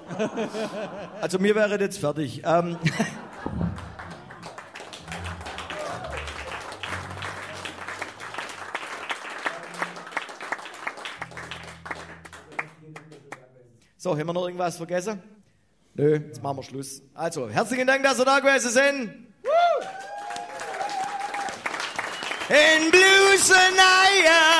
Also mir wäre jetzt fertig. So, haben wir noch irgendwas vergessen? Nö, jetzt machen wir Schluss. Also, herzlichen Dank, dass ihr da gewesen sind. In Blues and Iron.